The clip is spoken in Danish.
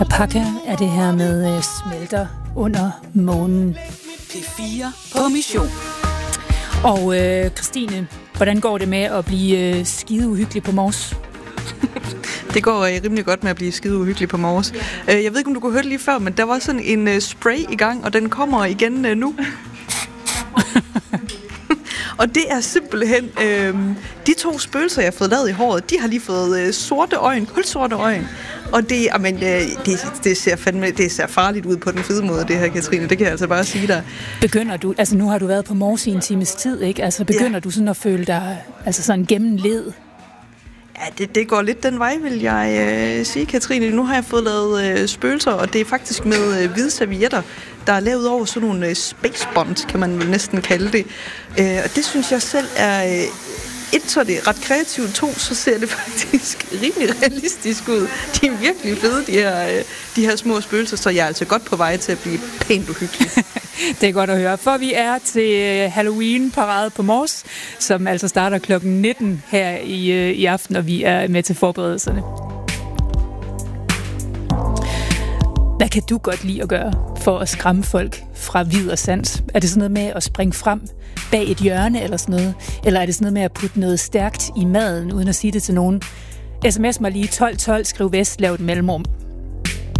Alpaca er det her med smelter under månen. P4 på mission. Og Christine, hvordan går det med at blive skide uhyggelig på Mors? Det går rimelig godt med at blive skide uhyggelig på Mors. Jeg ved ikke, om du kunne høre det lige før, men der var sådan en spray i gang, og den kommer igen nu. Og det er simpelthen... de 2 spøgelser, jeg har fået lavet i håret, de har lige fået sorte øjne, kulsorte øjne. Og det ser farligt ud på den fede måde, det her, Katrine. Det kan jeg altså bare sige dig. Begynder du... Altså, nu har du været på Mors i en times tid, ikke? Altså, begynder du sådan at føle dig sådan gennemled? Ja, det går lidt den vej, vil jeg sige, Katrine. Nu har jeg fået lavet spøgelser, og det er faktisk med hvide servietter, der er lavet over sådan nogle space bonds, kan man vel næsten kalde det. Og det synes jeg selv er... så er det ret kreativt. 2, så ser det faktisk rimelig realistisk ud. De er virkelig fede, de her små spøgelser, så jeg er altså godt på vej til at blive pænt uhyggelig. Det er godt at høre, for vi er til Halloween-parade på Mors, som altså starter klokken 19 her i aften, og vi er med til forberedelserne. Hvad kan du godt lide at gøre for at skræmme folk fra vid og sans? Er det sådan noget med at springe frem bag et hjørne eller sådan noget? Eller er det sådan noget med at putte noget stærkt i maden, uden at sige det til nogen? SMS mig lige 1212, skriv vest, lav et mellemrum.